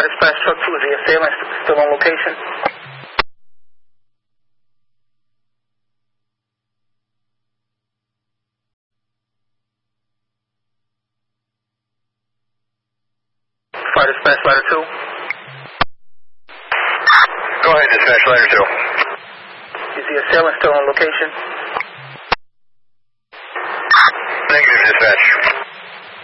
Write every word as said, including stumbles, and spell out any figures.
Fire dispatch truck two, is the assailant still on location? Fire dispatch ladder two. Go ahead, dispatch ladder two. Is the assailant still on location? Negative, dispatch.